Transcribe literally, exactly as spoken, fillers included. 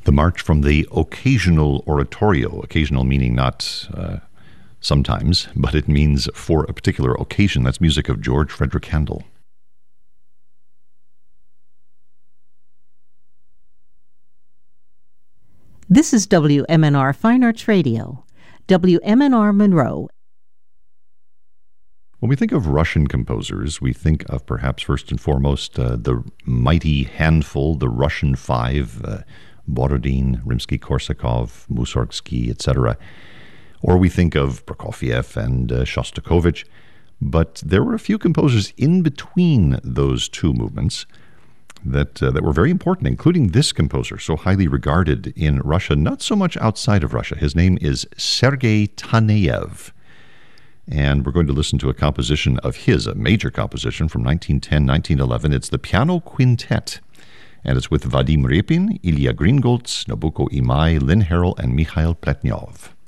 The march from the occasional oratorio, occasional meaning not uh, sometimes, but it means for a particular occasion. That's music of George Frederick Handel. This is W M N R Fine Arts Radio, W M N R Monroe. When we think of Russian composers, we think of perhaps first and foremost uh, the mighty handful, the Russian Five, uh, Borodin, Rimsky-Korsakov, Mussorgsky, et cetera. Or we think of Prokofiev and uh, Shostakovich. But there were a few composers in between those two movements that uh, that were very important, including this composer, so highly regarded in Russia, not so much outside of Russia. His name is Sergei Taneyev. And we're going to listen to a composition of his, a major composition from nineteen ten, nineteen eleven. It's the Piano Quintet. And it's with Vadim Repin, Ilya Gringolts, Nabucco Imai, Lynn Harrell, and Mikhail Pletnyov.